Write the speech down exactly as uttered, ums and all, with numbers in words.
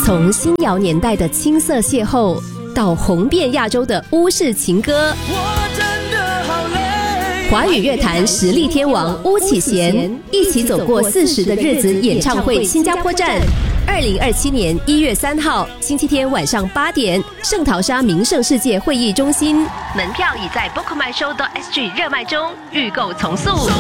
从新谣年代的青涩邂逅，到红遍亚洲的巫式情歌，华语乐坛实力天王巫启贤一起走过四十的日子演唱会新加坡站，二零二七年一月三号星期天晚上八点，圣淘沙名胜世界会议中心，门票已在 book my show dot s g 热卖中，预购从速。